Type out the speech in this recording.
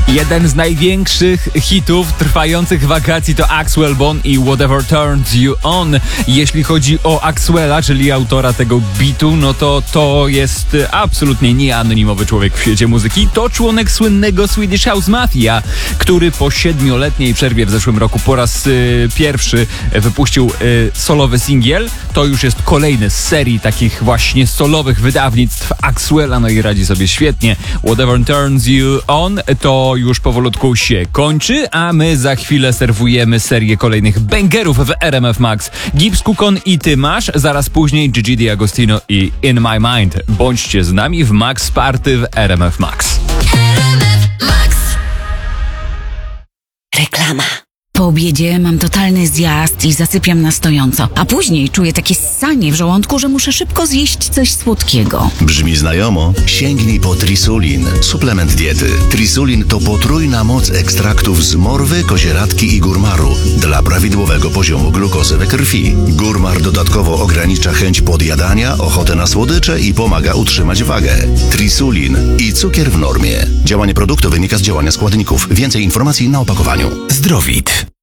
Jeden z największych hitów trwających wakacji to Axwell Bone i Whatever Turns You On. Jeśli chodzi o Axwella, czyli autora tego bitu, no to jest absolutnie nieanonimowy człowiek w świecie muzyki. To członek słynnego Swedish House Mafia, który po 7-letniej przerwie w zeszłym roku po raz pierwszy wypuścił solowy singiel. To już jest kolejny z serii takich właśnie solowych wydawnictw Axwella, no i radzi sobie świetnie. Whatever Turns You On to już powolutku się kończy, a my za chwilę serwujemy serię kolejnych bangerów w RMF Max. Gibbs Cookon i Ty Masz, zaraz później Gigi D'Agostino i In My Mind. Bądźcie z nami w Max Party w RMF Max. Reklama. Po obiedzie mam totalny zjazd i zasypiam na stojąco, a później czuję takie ssanie w żołądku, że muszę szybko zjeść coś słodkiego. Brzmi znajomo? Sięgnij po Trisulin, suplement diety. Trisulin to potrójna moc ekstraktów z morwy, kozieradki i górmaru dla prawidłowego poziomu glukozy we krwi. Górmar dodatkowo ogranicza chęć podjadania, ochotę na słodycze i pomaga utrzymać wagę. Trisulin i cukier w normie. Działanie produktu wynika z działania składników. Więcej informacji na opakowaniu. Zdrowit.